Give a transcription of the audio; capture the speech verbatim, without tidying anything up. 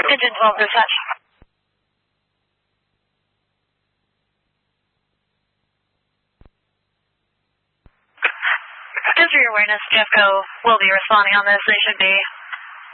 Engine twelve dispatch. Just for your awareness, Jeffco will be responding on this. They should be